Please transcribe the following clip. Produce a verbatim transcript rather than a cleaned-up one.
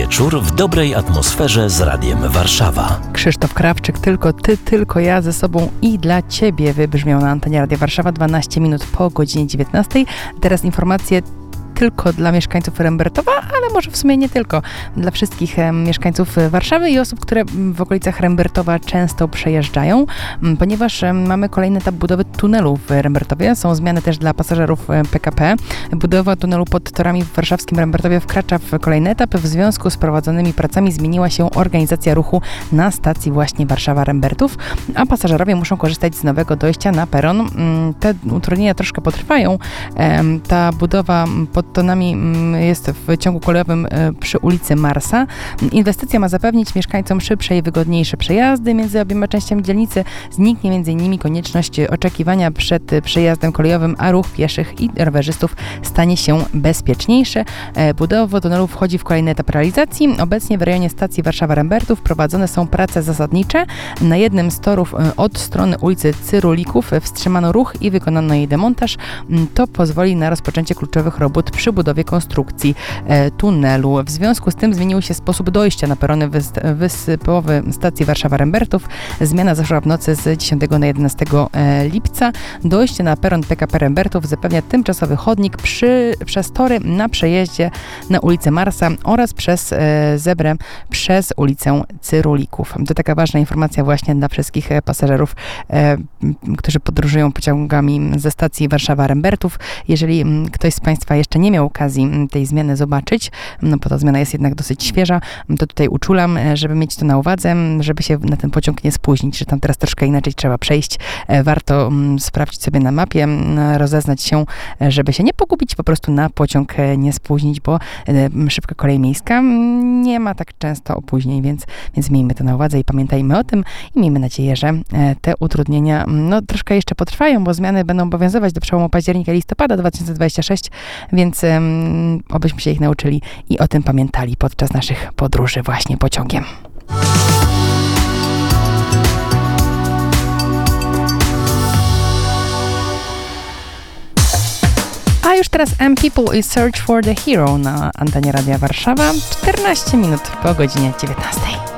wieczór w dobrej atmosferze z Radiem Warszawa. Krzysztof Krawczyk, tylko ty, tylko ja ze sobą i dla ciebie wybrzmiał na antenie Radia Warszawa dwanaście minut po godzinie dziewiętnastej. Teraz informacje tylko dla mieszkańców Rembertowa, ale może w sumie nie tylko. Dla wszystkich e, mieszkańców Warszawy i osób, które w okolicach Rembertowa często przejeżdżają, m, ponieważ e, mamy kolejny etap budowy tunelu w Rembertowie. Są zmiany też dla pasażerów e, P K P. Budowa tunelu pod torami w warszawskim Rembertowie wkracza w kolejny etap. W związku z prowadzonymi pracami zmieniła się organizacja ruchu na stacji właśnie Warszawa-Rembertów, a pasażerowie muszą korzystać z nowego dojścia na peron. M, te utrudnienia troszkę potrwają. E, ta budowa pod tonami jest w ciągu kolejowym przy ulicy Marsa. Inwestycja ma zapewnić mieszkańcom szybsze i wygodniejsze przejazdy między obiema częściami dzielnicy. Zniknie między innymi konieczność oczekiwania przed przejazdem kolejowym, a ruch pieszych i rowerzystów stanie się bezpieczniejszy. Budowa tunelu wchodzi w kolejny etap realizacji. Obecnie w rejonie stacji Warszawa-Rembertów prowadzone są prace zasadnicze. Na jednym z torów od strony ulicy Cyrulików wstrzymano ruch i wykonano jej demontaż. To pozwoli na rozpoczęcie kluczowych robót przy budowie konstrukcji e, tunelu. W związku z tym zmienił się sposób dojścia na perony wys- wysypowe stacji Warszawa-Rembertów. Zmiana zaszła w nocy z dziesiątego na jedenastego e, lipca. Dojście na peron P K P Rembertów zapewnia tymczasowy chodnik przy, przez tory na przejeździe na ulicę Marsa oraz przez e, zebrę przez ulicę Cyrulików. To taka ważna informacja właśnie dla wszystkich pasażerów, e, którzy podróżują pociągami ze stacji Warszawa-Rembertów. Jeżeli m, ktoś z Państwa jeszcze nie miał okazji tej zmiany zobaczyć, no bo ta zmiana jest jednak dosyć świeża, to tutaj uczulam, żeby mieć to na uwadze, żeby się na ten pociąg nie spóźnić, że tam teraz troszkę inaczej trzeba przejść. Warto um, sprawdzić sobie na mapie, rozeznać się, żeby się nie pogubić, po prostu na pociąg nie spóźnić, bo um, szybka kolej miejska nie ma tak często opóźnień, więc, więc miejmy to na uwadze i pamiętajmy o tym i miejmy nadzieję, że te utrudnienia no, troszkę jeszcze potrwają, bo zmiany będą obowiązywać do przełomu października i listopada dwa tysiące dwudziestego szóstego, więc um, obyśmy się ich nauczyli i o tym pamiętali podczas naszych podróży właśnie pociągiem. A już teraz M People i Search for the Hero na antenie Radia Warszawa, czternaście minut po godzinie dziewiętnastej.